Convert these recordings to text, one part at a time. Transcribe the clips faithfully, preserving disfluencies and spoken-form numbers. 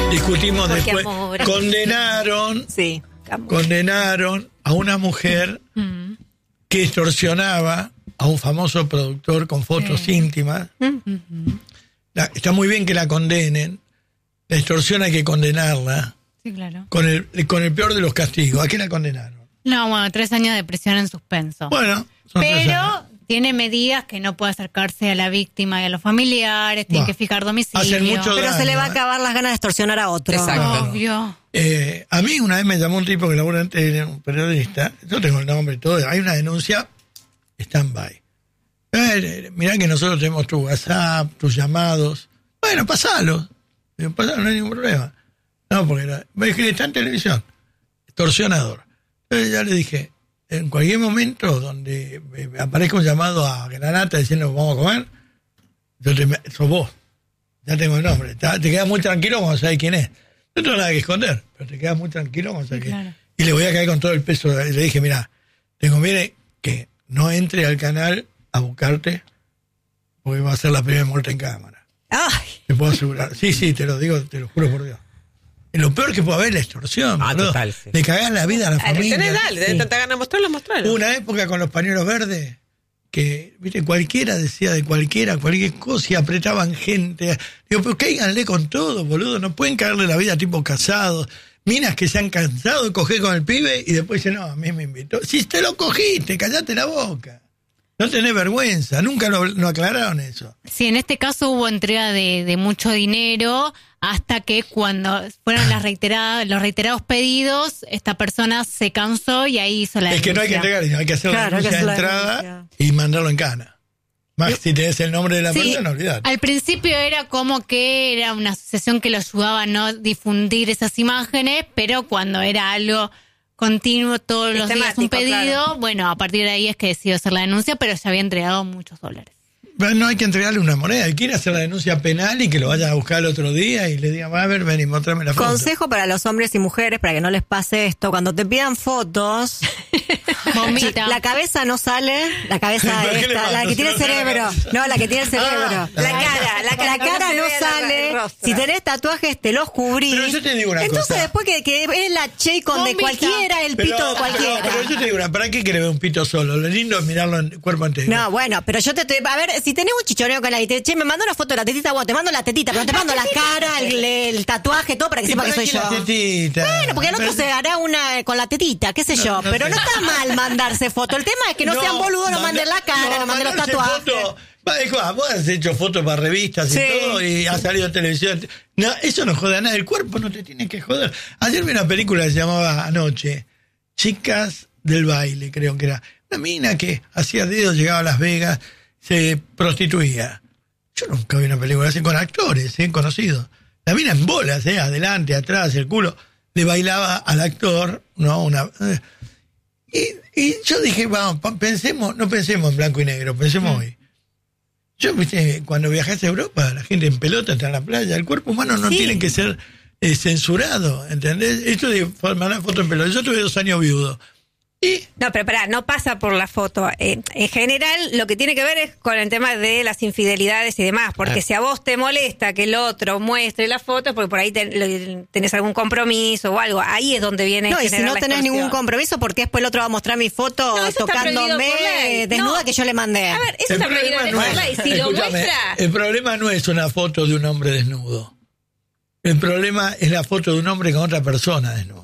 discutimos Porque después. amor. Condenaron, Sí. condenaron a una mujer Mm. que extorsionaba a un famoso productor con fotos Sí. íntimas. Mm-hmm. La- está muy bien que la condenen. La extorsión hay que condenarla Sí, claro. con el, con el peor de los castigos. ¿A qué la condenaron? No, bueno, tres años de prisión en suspenso. Bueno, son tres años. Pero tiene medidas que no puede acercarse a la víctima y a los familiares, tiene Bah. que fijar domicilio. Hacen mucho Pero se le va a daño, ¿eh? acabar las ganas de extorsionar a otro. Exacto. Obvio. Eh, a mí una vez me llamó un tipo que labura antes, un periodista, yo tengo el nombre y todo, hay una denuncia, stand-by. Eh, mirá que nosotros tenemos tu WhatsApp, tus llamados. Bueno, pasalo. Digo, pasalo, no hay ningún problema. No, porque era, es que está en televisión. Extorsionador. Entonces ya le dije, en cualquier momento donde eh, aparezca un llamado a Granata diciendo vamos a comer, yo te, sos vos. Ya tengo el nombre. Te, te quedas muy tranquilo cuando sabes quién es. No tengo nada que esconder, pero te quedas muy tranquilo cuando sabes Sí, quién claro. es. Y le voy a caer con todo el peso. Le dije, mira, te conviene que no entre al canal a buscarte, porque va a ser la primera muerte en cámara. Ay, Te puedo asegurar. Sí, sí, te lo digo, te lo juro por Dios. Y lo peor que puede haber es la extorsión. Ah, boludo. total, sí. Le cagás la vida a la Ah, familia. tenés, dale, tenés Sí. tanta ganas de mostrarlo, mostrarlo. Hubo una época con los pañuelos verdes que, viste, cualquiera decía de cualquiera, cualquier cosa, y apretaban gente. Digo, pero cáiganle con todo, boludo. No pueden cagarle la vida a tipos casados. Minas que se han cansado de coger con el pibe y después dicen, no, a mí me invitó. Si te lo cogiste, callate la boca. No tenés vergüenza. Nunca lo, lo aclararon eso. Sí, en este caso hubo entrega de, de mucho dinero hasta que cuando fueron las reiteradas, los reiterados pedidos, esta persona se cansó y ahí hizo la Es que no hay que denuncia. entregar, hay que hacer Claro, la hay que denuncia de hacer la entrada denuncia. y mandarlo en cana. Más si tenés el nombre de la Sí, persona, olvidate. al principio era como que era una asociación que lo ayudaba a no difundir esas imágenes, pero cuando era algo continuo, todos los días un Sistemático, pedido, claro. bueno, a partir de ahí es que decidió hacer la denuncia, pero ya había entregado muchos dólares. Pero no hay que entregarle una moneda. Él quiere hacer la denuncia penal y que lo vayan a buscar el otro día y le digan, a ver, ven y mostrame la foto. consejo para los hombres y mujeres para que no les pase esto. Cuando te pidan fotos, Bombita. la cabeza no sale, la cabeza ¿Por qué le esta, mando? la que tiene el cerebro. No, la que tiene el cerebro. Ah, la la cara, la cara, la cara no sale. Si tenés tatuajes, te los cubrís. Pero yo te digo una Entonces, cosa. después que, que es la Chaycon de Bombita. cualquiera, el Pero- pito de cualquiera. Pero, pero yo te digo una, ¿para qué quiere ver un pito solo? Lo lindo es mirarlo en cuerpo entero. No, bueno, pero yo te estoy. A ver, si tenés un chichoneo con la y te, che, me mando una foto de la tetita, bueno, te mando la tetita, pero no te mando la cara, el, el tatuaje, todo para que ¿Y sepa que para soy qué yo. la tetita? Bueno, porque el otro Pero- se hará una con la tetita, qué sé No, yo. no pero sé. no está mal mandarse foto. El tema es que no, sean boludos, no manda- manden la cara, no, manden los mandarse tatuajes. foto- Va, es como, vos has hecho fotos para revistas Sí. y todo y has salido en televisión. No, eso no jode a nada. El cuerpo no te tiene que joder. Ayer vi una película que se llamaba Anoche, Chicas del Baile, creo que era. Una mina que hacía dedos, llegaba a Las Vegas, se prostituía. Yo nunca vi una película así con actores, ¿eh? Conocidos. La mina en bolas, ¿eh? Adelante, atrás, el culo. Le bailaba al actor, ¿no? Una... eh. Y, y yo dije, vamos, pa- pensemos, no pensemos en blanco y negro, pensemos hoy. Yo, viste, cuando viajás a Europa, la gente en pelota está en la playa, el cuerpo humano no Sí. tiene que ser eh, censurado, ¿entendés? Esto de mandar foto en pelota, yo tuve dos años viudo. Y No, pero pará, no pasa por la foto. Eh, en general, lo que tiene que ver es con el tema de las infidelidades y demás, porque Ah. si a vos te molesta que el otro muestre la foto, porque por ahí ten- lo- tenés algún compromiso o algo, ahí es donde viene No, a y si generar no la tenés extorsión. ningún compromiso, porque después el otro va a mostrar mi foto No, eso está prohibido tocándome por ley. desnuda No. que yo le mandé. A ver, eso el está prohibido problema, por no ley. es, Si lo escúchame, muestra... el problema no es una foto de un hombre desnudo. El problema es la foto de un hombre con otra persona desnudo.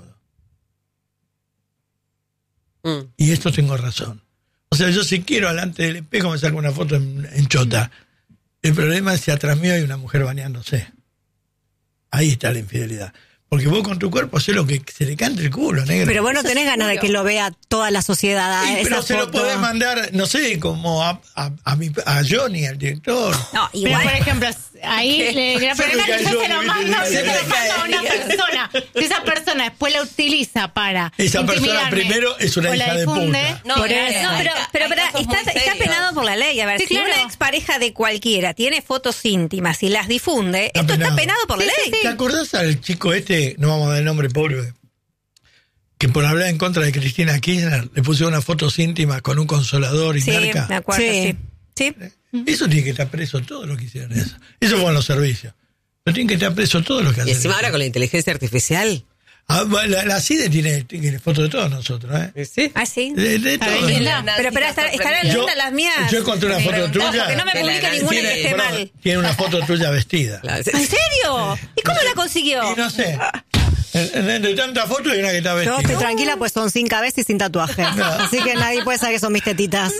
Mm. Y esto tengo razón. O sea, yo si quiero delante del espejo me saco una foto en, en chota. El problema es si atrás mío hay una mujer bañándose. Ahí está la infidelidad. Porque vos con tu cuerpo haces lo que se le cante el culo, negro. Pero vos no Eso tenés ganas de seguro. que lo vea toda la sociedad. Sí, esa pero se lo foto. podés mandar, no sé, como a, a, a, mi, a Johnny, al director. No, Pero, igual... por ejemplo, ahí ¿Qué? le, el Se problema me es que yo cayó, se lo me mando, viste, se se lo me mando a una persona. Si esa persona después la utiliza para Esa persona intimidarme primero es una o la hija de difunde, puta. No, Por pero, eso. no, pero, pero, Hay pero casos está, muy está serios. penado por la ley. A ver, Sí, si claro. una expareja de cualquiera tiene fotos íntimas y las difunde, Está esto penado. está penado por la Sí, sí, ley. sí. ¿Te acordás al chico este, no vamos a dar el nombre, pobre, que por hablar en contra de Cristina Kirchner le pusieron unas fotos íntimas con un consolador y Sí, marca? me acuerdo, Sí. sí. Sí. Eso tiene que estar preso, todo lo que hicieron eso. Eso fueron los servicios. No tienen que estar presos todos los que Y hacen encima eso. ahora con la inteligencia artificial. Ah, bueno, la, la C I D E tiene, tiene fotos de todos nosotros, ¿eh? ¿Sí? Ah, sí. De, de Está todos. bien, ¿no? linda. Pero espera, estar- estarán Yo- lindas las mías. yo encontré una foto Pero, tuya. ojo, que no me De la publique gran- ninguna que Tiene, esté perdón, mal. tiene una foto tuya vestida. La- ¿En serio? ¿Y cómo la consiguió? Y no sé. De tantas fotos hay una que está Yo estoy vestida. tranquila, pues son sin cabeza y sin tatuaje. Así que nadie puede saber que son mis tetitas.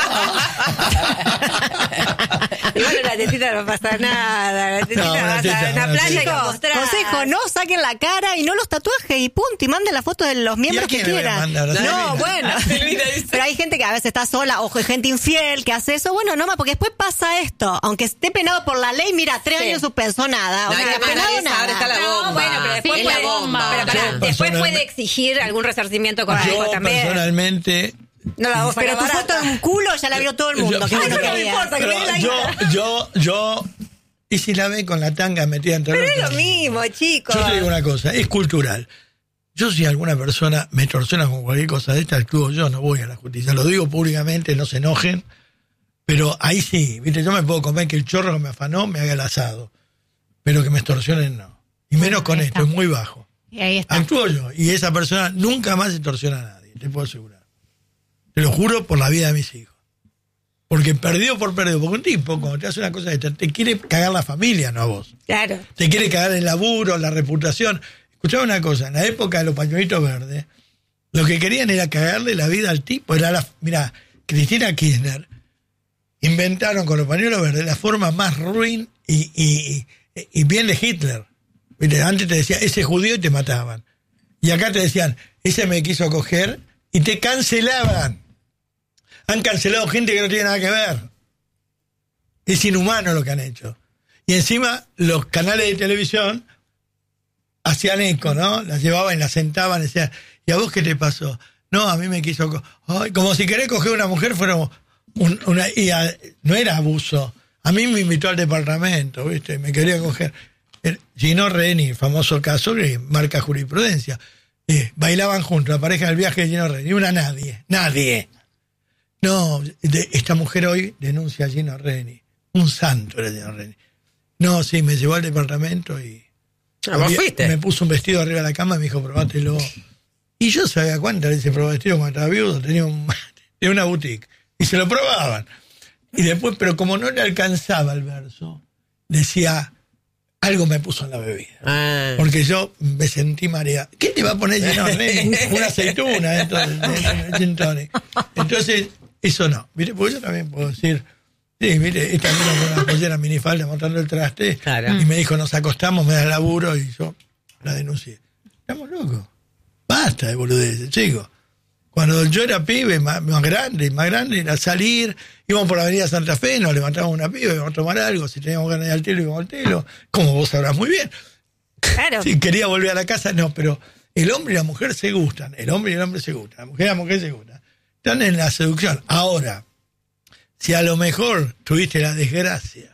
Igual una tetita no pasa nada. La tetita No, una vas teta, a una una playa y teta. la mostrás. Consejo, no saquen la cara y no los tatuajes y punto. Y manden la foto de los miembros quién que le voy a quieran. mandar? ¿A No, Silvina? bueno. A Silvina dice. Pero hay gente que a veces está sola o gente infiel que hace eso. Bueno, no más, porque después pasa esto. Aunque esté penado por la ley, mira, tres Sí. años suspenso, nada. O No, hay sea, que mandar penado esa, nada. ahora está la No, bomba. bueno, pero después Sí, puede, la bomba. pero pará, Yo después personalmente- puede exigir algún resarcimiento económico Yo también. personalmente... No la vamos a Pero tu barata. foto en un culo ya la vio todo el mundo. Yo- Qué bueno Ay, que no me había. importa, que Pero me dé la yo, guita. yo, yo... Y si la ve con la tanga metida entre Pero los es lo calzones. mismo, chicos. Yo te digo una cosa, es cultural. Yo si alguna persona me extorsiona con cualquier cosa de esta, actúo yo, no voy a la justicia. Lo digo públicamente, no se enojen. Pero ahí sí, viste, yo me puedo comer que el chorro que me afanó me haga el asado. Pero que me extorsionen no. Y menos con ahí esto, está. es muy bajo. Y ahí está. Actúo yo. Y esa persona nunca más extorsiona a nadie, te puedo asegurar. Te lo juro por la vida de mis hijos. Porque perdido por perdido. Porque un tipo, cuando te hace una cosa de esta, te quiere cagar la familia, no a vos. Claro. Te quiere cagar el laburo, la reputación. Escuchame una cosa, en la época de los pañuelitos verdes, lo que querían era cagarle la vida al tipo. Era la, mira, Cristina Kirchner inventaron con los pañuelos verdes la forma más ruin y, y, y bien de Hitler. ¿Viste? Antes te decía, ese judío y te mataban. Y acá te decían, ese me quiso coger y te cancelaban. Han cancelado gente que no tiene nada que ver. Es inhumano lo que han hecho. Y encima los canales de televisión hacían eco, ¿no? Las llevaban y las sentaban y decían, ¿y a vos qué te pasó? No, a mí me quiso... Co Ay, como si querés coger a una mujer fuera un, una... Y a, no era abuso. A mí me invitó al departamento, ¿viste? Me quería coger. El Gino Reni, famoso caso que marca jurisprudencia. Eh, bailaban juntos, la pareja del viaje de Gino Reni. Y una nadie, nadie. No, de, esta mujer hoy denuncia a Gino Reni. Un santo era Gino Reni. No, sí, me llevó al departamento y... Ah, vos había- fuiste. Me puso un vestido arriba de la cama y me dijo, probátelo. Y yo sabía cuánto ese probó vestido cuando estaba viudo, tenía, un, tenía una boutique. Y se lo probaban. Y después, pero como no le alcanzaba el verso, decía, algo me puso en la bebida. Ah. Porque yo me sentí mareado. ¿Qué te va a poner Gino Reni? Una aceituna dentro del del gin tonic. Entonces, eso no. ¿Viste? Porque yo también puedo decir, sí, mire, esta vino con una pollera minifalda mostrando el traste. Claro. Y me dijo, nos acostamos, me da laburo, y yo la denuncié. Estamos locos. Basta de boludeces, chicos. Cuando yo era pibe, más, más grande, más grande, era salir, íbamos por la avenida Santa Fe, nos levantábamos una pibe, íbamos a tomar algo, si teníamos ganas de ir al telo, íbamos al telo, como vos sabrás muy bien. Claro. Si quería volver a la casa, no, pero el hombre y la mujer se gustan, el hombre y el hombre se gustan, la mujer y la mujer se gustan. Están en la seducción. Ahora, si a lo mejor tuviste la desgracia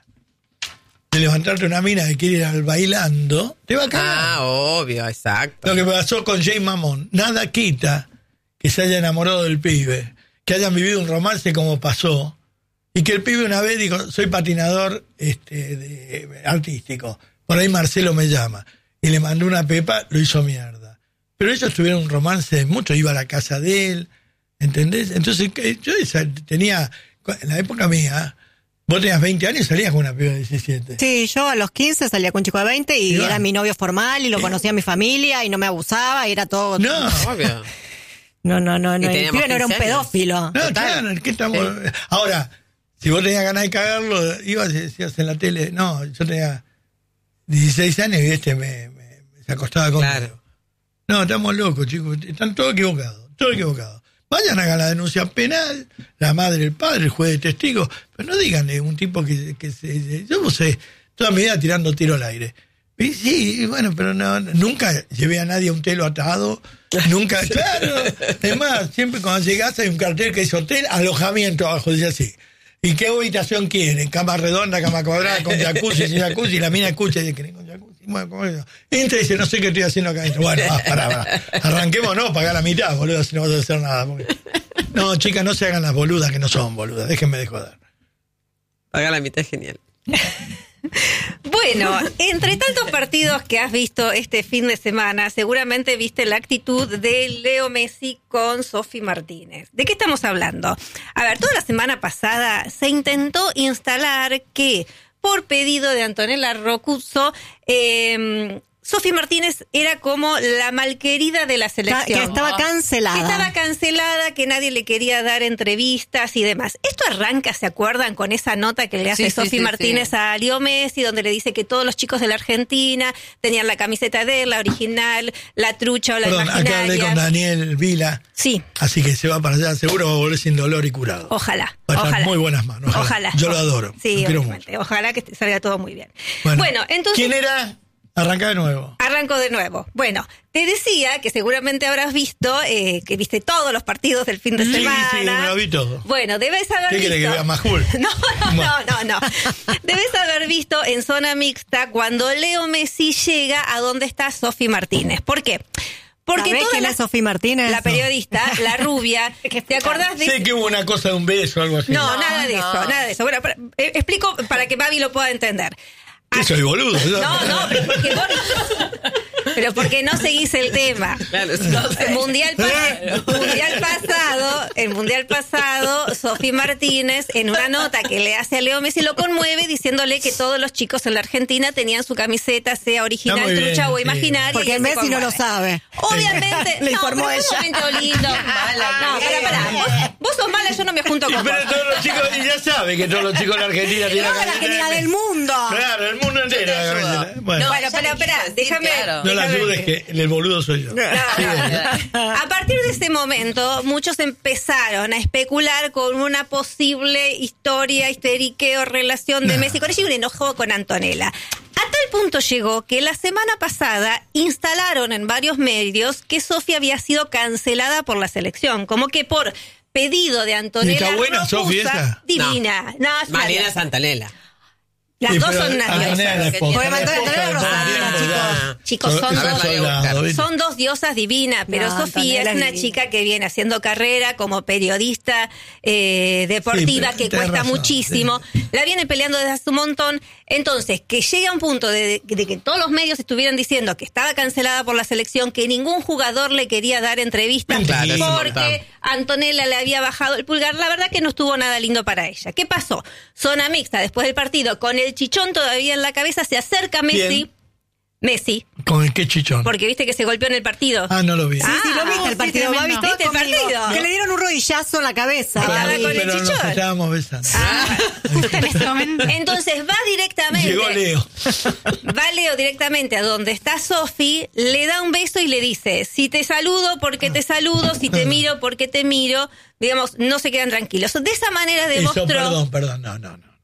de levantarte una mina que quiere ir al bailando, te va a cagar. Ah, obvio, exacto. Lo que pasó con Jay Mamón, nada quita que se haya enamorado del pibe, que hayan vivido un romance como pasó, y que el pibe una vez dijo, soy patinador este, de, artístico, por ahí Marcelo me llama, y le mandó una pepa, lo hizo mierda. Pero ellos tuvieron un romance mucho, iba a la casa de él, ¿entendés? Entonces que yo esa, tenía, en la época mía, vos tenías veinte años y salías con una piba de diecisiete. Sí, yo a los quince salía con un chico de veinte y Y va. era mi novio formal y lo conocía mi familia y no me abusaba y era todo... No, Obvio. No, no, no, no. Y El teníamos pibe no era un quince años. pedófilo. no, Total. claro, ¿qué estamos? Ahora, si vos tenías ganas de cagarlo, ibas y decías en la tele, no, yo tenía dieciséis años y este me, me- se acostaba conmigo. Claro. No, estamos locos, chicos, están todos equivocados, todos equivocados. Vayan, hagan la denuncia penal, la madre, el padre, el juez de testigos, pero no digan de un tipo que, que se... Yo no sé, toda mi vida tirando tiro al aire. Y sí, bueno, pero no, nunca llevé a nadie a un telo atado, nunca, claro. Es más, siempre cuando llegás hay un cartel que dice hotel, alojamiento abajo, dice así. ¿Y qué habitación quieren? Cama redonda, cama cuadrada, con jacuzzi, sin jacuzzi, y la mina escucha y dice, ¿querés con jacuzzi? Bueno, ¿cómo es eso? Entra y dice, no sé qué estoy haciendo acá adentro. Bueno, ah, pará, pará. Arranquemos, no, pagá la mitad, boludo, si no vas a hacer nada. Porque... No, chicas, no se hagan las boludas que no son boludas, déjenme de joder. Paga la mitad es genial. Bueno, entre tantos partidos que has visto este fin de semana, seguramente viste la actitud de Leo Messi con Sofi Martínez. ¿De qué estamos hablando? A ver, toda la semana pasada se intentó instalar que, por pedido de Antonella Roccuzzo, eh, Sofi Martínez era como la malquerida de la selección. Que estaba cancelada. Que estaba cancelada, que nadie le quería dar entrevistas y demás. Esto arranca, ¿se acuerdan? Con esa nota que le hace Sí, sí, Sofi sí, Martínez sí. a Leo Messi, donde le dice que todos los chicos de la Argentina tenían la camiseta de él, la original, la trucha o la Perdón, acá hablé imaginaria. con Daniel Vila. Sí, Así que se va para allá, seguro va a volver sin dolor y curado. ojalá. Va a estar ojalá. en muy buenas manos. Ojalá. Ojalá. Yo lo adoro. Sí, lo quiero obviamente. mucho. Ojalá que salga todo muy bien. Bueno, Bueno, entonces... ¿quién era? Arranca de nuevo. Arranco de nuevo. Bueno, te decía que seguramente habrás visto, eh, que viste todos los partidos del fin de Sí, semana. sí, me lo vi todo. Bueno, debes haber ¿Qué visto... querés que vea Majul? No, no, Bueno. no, no, no. Debes haber visto en zona mixta cuando Leo Messi llega a donde está Sofi Martínez. ¿Por qué? Porque ¿Sabés toda quién la, es Sofi Martínez? la periodista, la rubia, ¿te acordás de Sé que hubo una cosa de un beso o algo así. No, No, nada de no. eso, nada de eso. Bueno, para- eh, explico para que Babi lo pueda entender. Que soy boludo. yo- No, no, pero porque vos... Pero porque no seguís el tema. Claro, sí, no sé. El mundial, pa- mundial pasado, el mundial pasado, Sofi Martínez, en una nota que le hace a Leo Messi, lo conmueve diciéndole que todos los chicos en la Argentina tenían su camiseta, sea Está original, muy bien, trucha o sí. imaginaria. Porque y él se Messi no lo conmueve. sabe. Obviamente, Le no, informó pero fue un ella. momento lindo. No, pará, pará. Vos, vos sos mala, yo no me junto con vos. Pero todos los chicos, y ya sabe que todos los chicos de la Argentina tienen Toda la camiseta genial de- del mundo. Claro, el mundo entero. la ayudo. camiseta. Bueno, No, Bueno, ya pero le espera, quise decir, déjame... claro. no la déjame- dudes que el boludo soy yo. No, no. A partir de ese momento, muchos empezaron a especular con una posible historia, histeriqueo, relación de No. Messi con ella y un enojo con Antonella. A tal punto llegó que la semana pasada instalaron en varios medios que Sofía había sido cancelada por la selección, como que por pedido de Antonella. ¿Está buena Roccuzzo, Sofía esa? divina. No, es una Mariana diosa. Santanella. Las Sí, dos pero son unas Antonella diosas. es la esposa. Porque Antonella La esposa es rosadina, del chicos. tiempo, Chicos, ya- son es dos- soldado, ¿viste? Son dos diosas divinas, pero No, Sofía Antonella es es una divina. chica que viene haciendo carrera como periodista eh, deportiva, Sí, que tenés cuesta razón, muchísimo. La viene peleando desde hace un montón. Entonces, que llegue a un punto de, de- de que todos los medios estuvieran diciendo que estaba cancelada por la selección, que ningún jugador le quería dar entrevistas Claro, es un porque montón. Antonella le había bajado el pulgar. La verdad que no estuvo nada lindo para ella. ¿Qué pasó? Zona mixta, después del partido, con el chichón todavía en la cabeza, se acerca Messi. ¿Quién? Messi, ¿Con el qué chichón? porque viste que se golpeó en el partido. Ah, no lo vi. Sí, sí, lo viste Ah, el partido. sí, ¿Va tremendo. visto ¿Viste el conmigo? partido? Que le dieron un rodillazo en la cabeza. Estaba Ay, con el pero nos chichón. estábamos besando. Justo en este momento. Entonces va directamente. Llegó Leo. Va Leo directamente a donde está Sofi, le da un beso y le dice, si te saludo porque te saludo, si te miro porque te miro, digamos, no se quedan tranquilos. De esa manera Eso, demostró... perdón, perdón, no, no, no.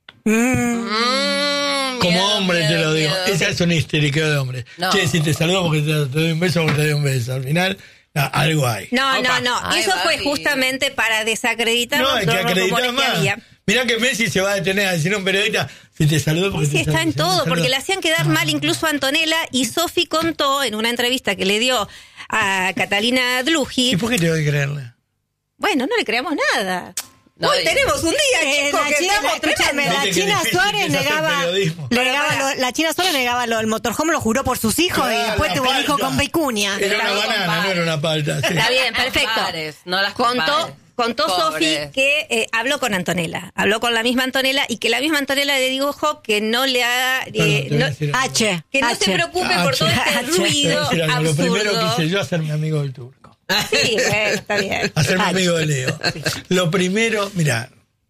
Mm, Como miedo, hombre te miedo, lo digo. miedo. Esa es un histeriqueo de hombre. No. Che, si te saludo porque te, te doy un beso porque te doy un beso. Al final, no, algo hay. No, Opa. no, no. Ay, Eso fue Babi. justamente para desacreditar No, los hay que rumores acreditar que más. había. Mirá que Messi se va a detener a decir a un periodista, si te saludo porque Sí, te está saludo, en si te todo, saludo. porque le hacían quedar mal incluso a Antonella, y Sofi contó en una entrevista que le dio a Catalina ¿Y Dluji, por qué te voy a creerle? bueno, no le creamos nada. No, Hoy y- tenemos un día, Eh, chicos, la que China, estamos escúchame, tremendos. la Viste qué China difícil Suárez que es hacer negaba, periodismo. negaba Para, para. lo- la China Suárez negaba lo del motorhome, lo juró por sus hijos y Claro, después la tuvo un hijo palta. con Vicuña. Era una no banana, compares. no era una palta. sí. Está bien, perfecto. compares, no las contó compares. contó Sofi Pobres. que eh, habló con Antonella, habló con la misma Antonella, y que la misma Antonella le dijo que no le haga... eh, Perdón, te voy a no- decir algo. H. que no H. se preocupe por Ah, todo che. este Te voy a ruido decir algo. Lo primero que absurdo. hice yo hacerme amigo del turco. Sí, bueno, está bien. Hacerme H. amigo de Leo. Lo primero, mira,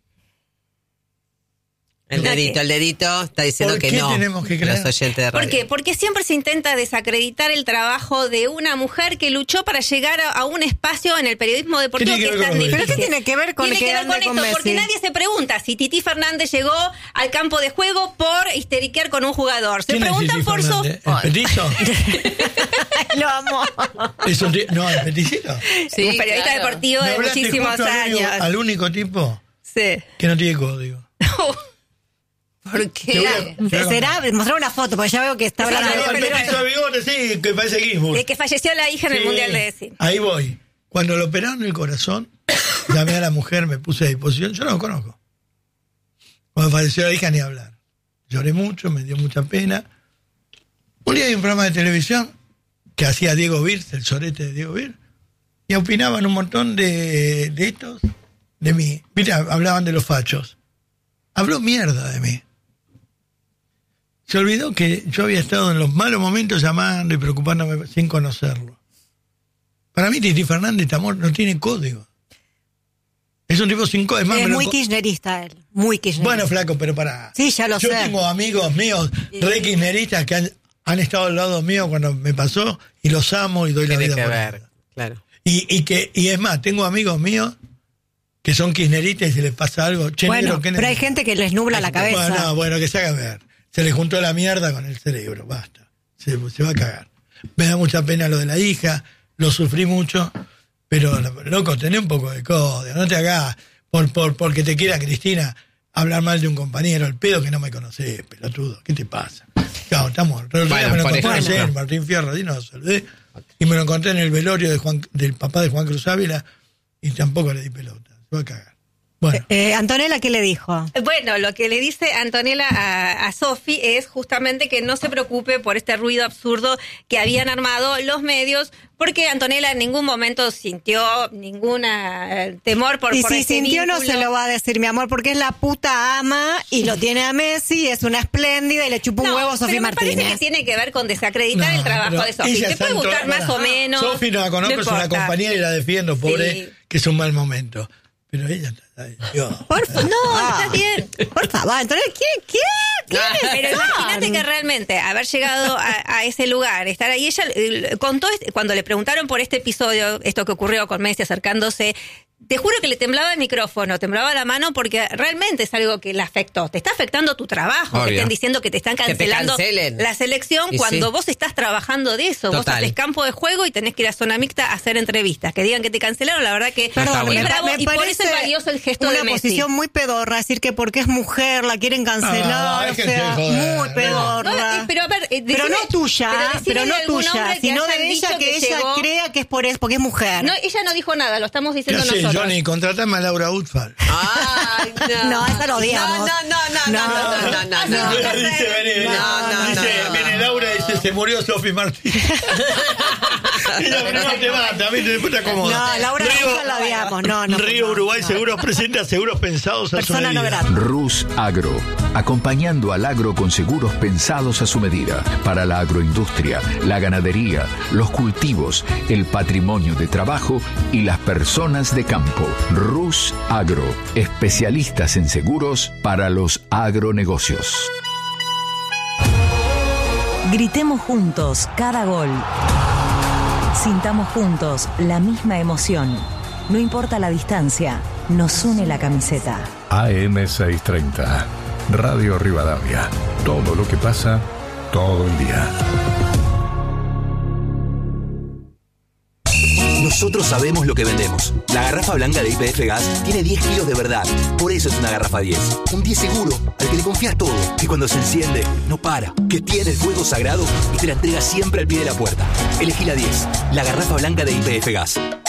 El dedito, el dedito está diciendo ¿Por que qué no. tenemos que creer? Los oyentes de radio. ¿Por qué? Porque siempre se intenta desacreditar el trabajo de una mujer que luchó para llegar a, a un espacio en el periodismo deportivo ¿Qué que tiene es que ver tan con lo ¿Pero difícil. qué tiene que ver con Tiene que que ver ande con con esto, Messi? porque nadie se pregunta si Titi Fernández llegó al campo de juego por histeriquear con un jugador. Se ¿quién es preguntan Titi por Fernández? Sofi. ¿El petizo? Lo amo. ¿Es un ti- no, el peticito. Sí, un periodista claro. deportivo Me de hablaste muchísimos justo al único- años. Al único tipo Sí. que no tiene código. ¿Por Te qué? voy a- te voy a Será, mostrar una foto, porque ya veo que está Sí, hablando contar. de No, el petizo de bigote, sí, que parece Ginsburg. De que falleció la hija en el Sí, Mundial de Esi. Ahí voy. Cuando lo operaron el corazón, llamé a la mujer, me puse a disposición. Yo no lo conozco. Cuando falleció la hija, ni hablar. lloré mucho, me dio mucha pena. Un día hay un programa de televisión que hacía Diego Birz, el sorete de Diego Birz, y opinaban un montón de, de estos, de mí. Mira, hablaban de los fachos. Habló mierda de mí. Se olvidó que yo había estado en los malos momentos llamando y preocupándome sin conocerlo. Para mí Titi Fernández Tamor no tiene código. Es un tipo sin código. Es muy lo... kirchnerista él, muy kirchnerista. Bueno, flaco, pero para... Sí, ya lo yo sé. Yo tengo amigos míos re kirchneristas que han, han estado al lado mío cuando me pasó y los amo y doy la Tiene vida que por ver, ellos. claro. Y, y, que, y es más, tengo amigos míos que son kirchneristas y si les pasa algo... Che, bueno, negro, ¿qué pero hay ne- gente que les nubla la cabeza. Bueno, no, bueno, que se haga ver. Se le juntó la mierda con el cerebro, basta. Se, se va a cagar. Me da mucha pena lo de la hija, lo sufrí mucho, pero, loco, tené un poco de código, no te hagas, por, por, porque te quiera Cristina, hablar mal de un compañero, el pedo que no me conocés, pelotudo, ¿qué te pasa? Claro, estamos, pero Bueno, me lo por encontré ejemplo. en Martín Fierro, y no lo saludé, y me lo encontré en el velorio de Juan, del papá de Juan Cruz Ávila, y tampoco le di pelota, se va a cagar. Bueno. Eh, Antonella, ¿qué le dijo? Bueno, lo que le dice Antonella a, a Sofi es justamente que no se preocupe por este ruido absurdo que habían armado los medios, porque Antonella en ningún momento sintió ningún temor por, Y por si este sintió no vínculo. se lo va a decir, mi amor, porque es la puta ama y lo tiene a Messi, es una espléndida y le chupa un No, huevo a Sofi pero me parece Martínez. que tiene que ver con desacreditar No, el trabajo pero de Sofi. ella Te puede santo- gustar más bueno, o menos. Sofi no la conozco, no es una importa. compañera y la defiendo, pobre, Sí. que es un mal momento. Pero ella está ahí. Dios. Por fa- no, Ah. está bien. Por favor, Antonella, ¿quién? ¿Quién? ¿Quiénes Pero son? imagínate que realmente haber llegado a, a ese lugar, estar ahí, ella eh, contó, este- cuando le preguntaron por este episodio, esto que ocurrió con Messi acercándose, te juro que le temblaba el micrófono, temblaba la mano, porque realmente es algo que le afectó. Te está afectando tu trabajo, Obvio. que estén diciendo que te están Que te cancelando cancelen. la selección Y cuando sí. vos estás trabajando de eso. Vos Total. haces campo de juego y tenés que ir a zona mixta a hacer entrevistas. Que digan que te cancelaron, la verdad que Perdón, es está bueno. bravo, y por eso es valioso el gesto una de Messi. posición muy pedorra, decir que porque es mujer la quieren cancelar, Ah, o déjense sea, de joder, muy no. pedorra. No, eh, pero a ver, eh, Pero decime- no tuya, pero pero, decime no de algún tuya, hombre que sino hayan de ella dicho que, que ella llegó- crea que es por eso, porque es mujer. No, ella no dijo nada, lo estamos ¿Qué diciendo haces, nosotros. Johnny? Contratame a Laura Utfal. Ay, no. No, esa lo odiamos. No, no, no, no, no, no, no, no, no. Dice, viene, No, no, dice, no, no, viene no. Laura y dice, se murió Sofi Martín. Y la primera te mata, ¿viste? Después te acomoda. No, Laura Utfal la odiamos, no, no. Río no, Uruguay no. Seguros presenta seguros pensados a su Persona no medida. grata. Rus Agro, acompañando al agro con seguros pensados a su medida, para la agroindustria, la ganadería, los cultivos, el patrimonio de trabajo y las personas de campo. Rus Agro, especialistas en seguros para los agronegocios. Gritemos juntos cada gol. Sintamos juntos la misma emoción. No importa la distancia, nos une la camiseta. A M seiscientos treinta, Radio Rivadavia. Todo lo que pasa, todo el día. Nosotros sabemos lo que vendemos. La garrafa blanca de Y P F Gas tiene diez kilos de verdad. Por eso es una garrafa diez. Un diez seguro, al que le confías todo. Que cuando se enciende, no para. Que tiene el fuego sagrado y te la entrega siempre al pie de la puerta. Elegí la diez. La garrafa blanca de Y P F Gas.